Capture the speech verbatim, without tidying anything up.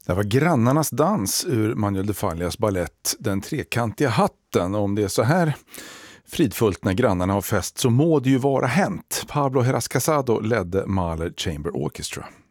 Det var Grannarnas dans ur Manuel de Fallas ballett Den trekantiga hatten. Och om det är så här fridfullt när grannarna har fest så må det ju vara hänt. Pablo Heras Casado ledde Mahler Chamber Orchestra.